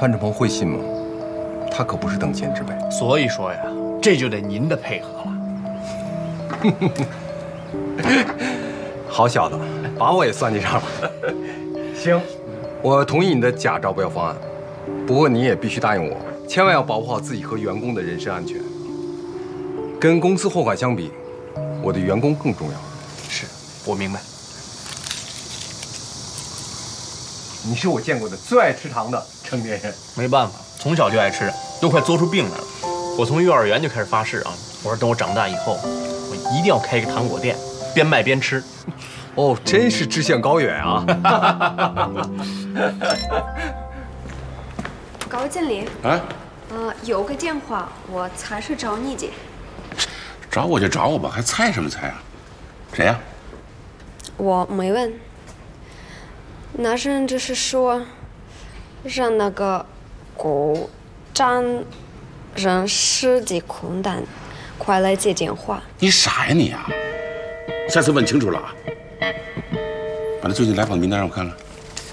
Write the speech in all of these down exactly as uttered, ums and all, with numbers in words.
范志鹏会信吗？他可不是等闲之辈。 所以说呀，这就得您的配合了。 好小子，把我也算计上了。行，我同意你的假招标方案，不过你也必须答应我，千万要保护好自己和员工的人身安全。跟公司货款相比，我的员工更重要。 是，我明白。 你是我见过的最爱吃糖的成年人。 没办法，从小就爱吃，都快做出病来了。我从幼儿园就开始发誓啊，我说等我长大以后，我一定要开一个糖果店，边卖边吃。 哦，真是志向高远啊！ 高经理， 啊， 呃，有个电话，我才是找你的。 找我就找我吧，还猜什么猜啊？谁呀？ 我没问。那人只是说，让那个股长人实际困难，快来接电话。 你傻呀你啊！下次问清楚了啊！把他最近来访的名单让我看看。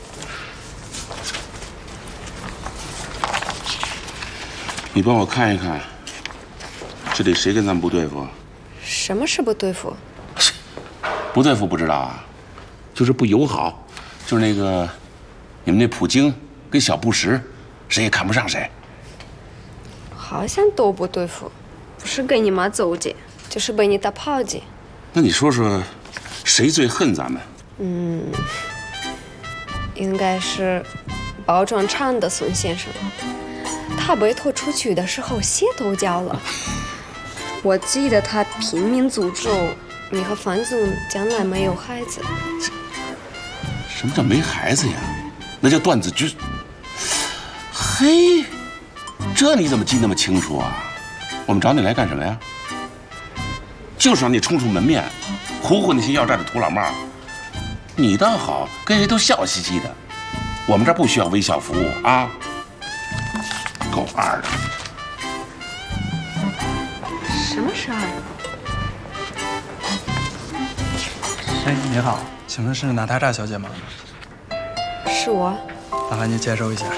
你帮我看一看，这里谁跟咱们不对付？ 什么是不对付？ 不对付不知道啊，就是不友好，就是那个你们那普京跟小布什，谁也看不上谁。 好像都不对付，不是给你妈走的，就是被你打跑的。 那你说说，谁最恨咱们？ 嗯，应该是包装厂的孙先生。他被拖出去的时候血都交了。我记得他拼命诅咒你和范总将来没有孩子。 什么叫没孩子呀？那叫段子居。嘿，这你怎么记那么清楚啊？我们找你来干什么呀？就是让你充充门面，唬唬那些要债的土老帽。你倒好，跟人都笑嘻嘻的。我们这儿不需要微笑服务啊。够二的。 什么事儿？ 哎，你好，请问是娜塔莎小姐吗？ 是我。 麻烦您接收一下。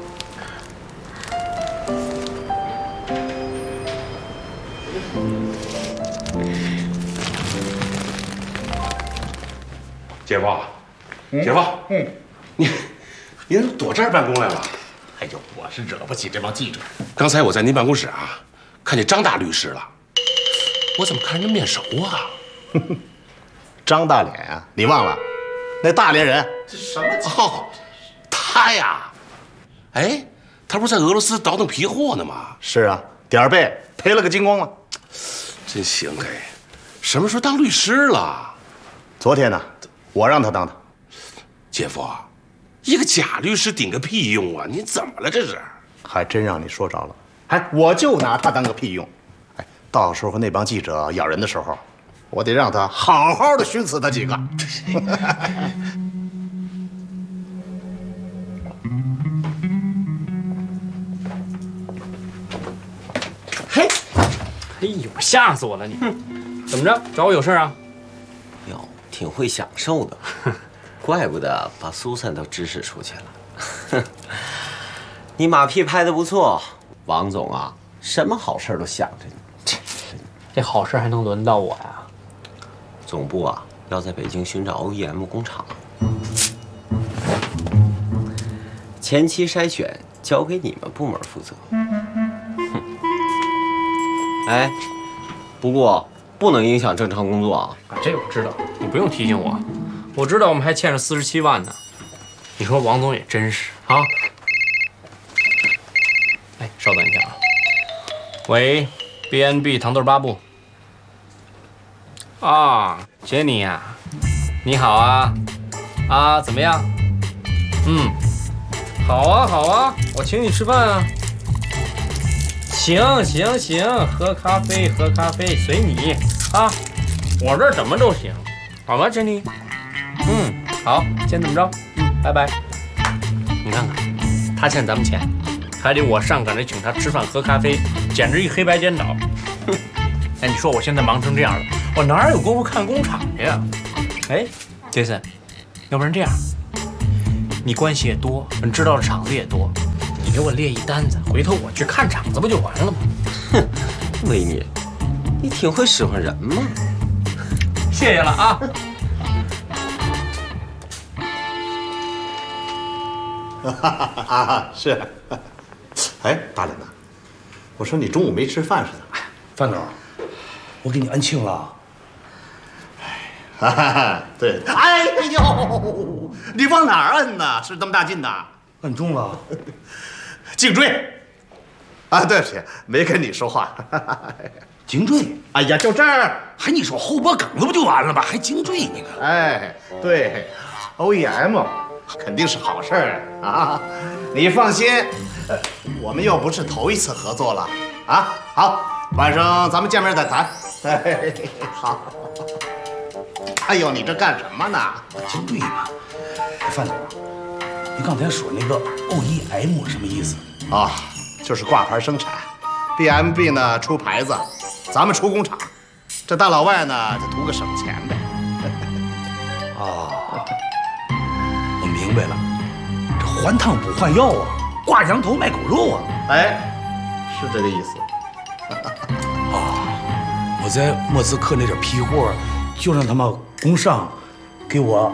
姐夫，姐夫，嗯，你您躲这儿办公来了？ 哎呦，我是惹不起这帮记者。 刚才我在您办公室啊，看见张大律师了，我怎么看着面熟啊？ 张大脸啊，你忘了？那大连人？ 这什么？哦，他呀，哎，他不是在俄罗斯倒腾皮货呢吗？ 是啊，点儿背赔了个精光了。 真行哎，什么时候当律师了？ 昨天呢，我让他当的。 姐夫，一个假律师顶个屁用啊！你怎么了这是？ 还真让你说着了。哎，我就拿他当个屁用。哎，到时候那帮记者咬人的时候，我得让他好好的熏死他几个。 嘿，哎呦，吓死我了你！怎么着，找我有事啊？ 哟，挺会享受的，怪不得把苏珊都指使出去了。你马屁拍得不错，王总啊，什么好事都想着你。 这好事还能轮到我呀？ 总部啊，要在北京寻找 O E M 工厂，前期筛选交给你们部门负责。哎，不过不能影响正常工作啊。 啊，这我知道，你不用提醒我。我知道我们还欠着四十七万呢。你说王总也真是啊。哎，稍等一下啊。喂 ，B N B 糖豆八部。啊，杰尼呀，你好啊。啊，怎么样？嗯，好啊，好啊，我请你吃饭啊。行行行，喝咖啡喝咖啡随你啊，我这儿怎么都行，好吗，珍妮？嗯，好，先这么着，嗯，拜拜。你看看，他欠咱们钱，还得我上赶着请他吃饭喝咖啡，简直一黑白颠倒。哎，你说我现在忙成这样了，我哪有功夫看工厂去呀？哎，杰森，要不然这样，你关系也多，你知道的厂子也多， 你给我列一单子，回头我去看场子不就完了吗？ 哼，维尼，你挺会使唤人嘛。 谢谢了啊。 啊，是。哎，大脸呐，我说你中午没吃饭是怎么？ 范总，我给你摁庆了。 哎，对，哎呦，你往哪儿摁呢？是这么大劲呐？ 摁中了。 颈椎。啊，对不起，没跟你说话。 颈椎？ 哎呀，就这儿。 还你说后脖梗子不就完了吧？还颈椎呢？ 哎，对 ，O E M 肯定是好事儿啊！你放心，我们又不是头一次合作了啊。好，晚上咱们见面再谈。哎，好。哎呦，你这干什么呢？ 颈椎嘛。范总，你刚才说那个 O E M 什么意思？ 啊，就是挂牌生产 ，B M B 呢出牌子，咱们出工厂，这大老外呢就图个省钱呗。 啊，我明白了，这换汤不换药啊，挂羊头卖狗肉啊。 哎，是这个意思。 啊，我在莫斯科那点批货，就让他们工商给我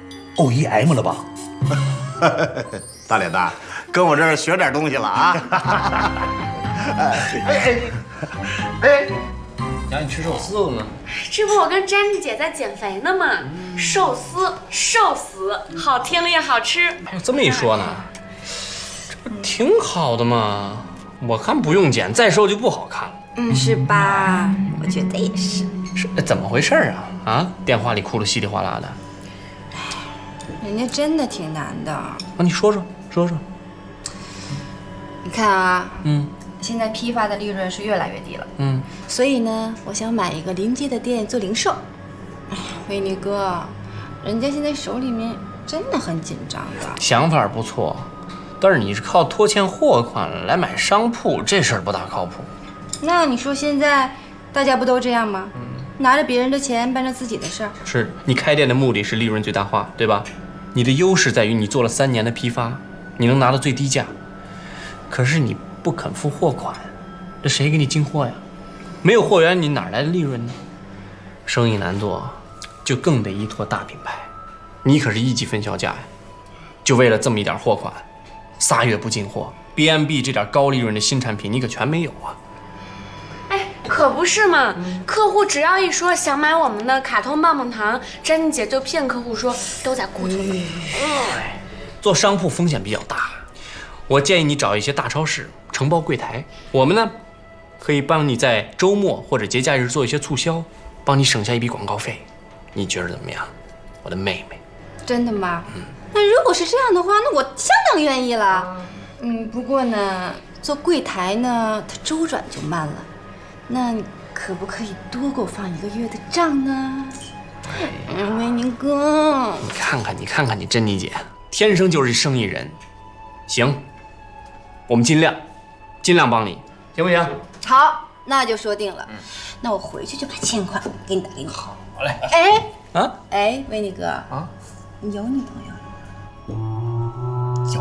O E M 了吧？ 大脸蛋，跟我这儿学点东西了啊！哎哎哎， 让你吃寿司了吗？ 这不我跟詹妮姐在减肥呢吗？寿司，寿司，好听也好吃。 这么一说呢，这不挺好的吗？我看不用减，再瘦就不好看了。 嗯，是吧？我觉得也是。 是怎么回事啊？啊，电话里哭得稀里哗啦的。 人家真的挺难的。啊， 你说说说说。 你看啊， 嗯， 现在批发的利润是越来越低了。 嗯， 所以呢，我想买一个临街的店做零售。哎呀，维尼哥，人家现在手里面真的很紧张的。 想法不错，但是你是靠拖欠货款来买商铺，这事儿不大靠谱。 那你说现在大家不都这样吗？嗯，拿着别人的钱办着自己的事儿。 是你开店的目的是利润最大化，对吧？你的优势在于你做了三年的批发，你能拿到最低价。可是你不肯付货款，这谁给你进货呀？没有货源，你哪来的利润呢？生意难做，就更得依托大品牌。你可是一级分销价呀，就为了这么一点货款，仨月不进货 ，B M B 这点高利润的新产品你可全没有啊！ 哎，可不是嘛！客户只要一说想买我们的卡通棒棒糖，詹妮姐就骗客户说都在库存里。 嗯，做商铺风险比较大。我建议你找一些大超市承包柜台，我们呢可以帮你在周末或者节假日做一些促销，帮你省下一笔广告费。你觉得怎么样，我的妹妹？ 真的吗？嗯。那如果是这样的话，那我相当愿意了。嗯，不过呢，做柜台呢，它周转就慢了。那你可不可以多给我放一个月的账呢？嗯，维尼哥， 你看看你看看你珍妮姐，天生就是生意人。行。我们尽量，尽量帮你，行不行？ 好，那就说定了。嗯，那我回去就把欠款给你打给你。 好嘞。 哎， 啊， 哎，维尼哥啊，你有女朋友吗？ 有，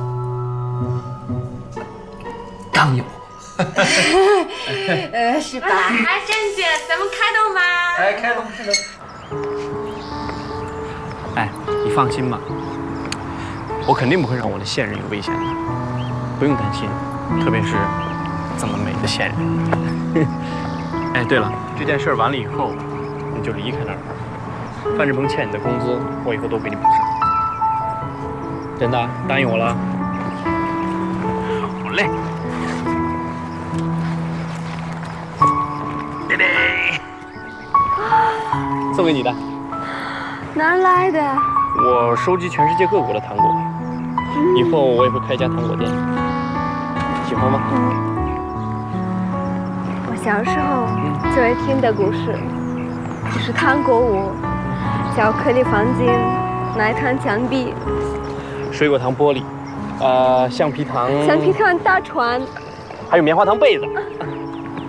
刚有。 呃，是吧？ 哎，珍姐，咱们开动吧。 哎，开动，开动。哎，你放心吧，我肯定不会让我的现任有危险的。不用担心，特别是这么美的现任。哎，对了，这件事完了以后，你就离开那儿。范志鹏欠你的工资，我以后都给你补上。真的，答应我了。好嘞。弟弟，送给你的。 哪儿来的？ 我收集全世界各国的糖果，以后我也会开一家糖果店。喜欢吗？ 嗯，我小时候最爱听的故事就是糖果屋、巧克力房间、奶糖墙壁、 水果糖玻璃，呃，橡皮糖、 橡皮糖大船， 还有棉花糖被子。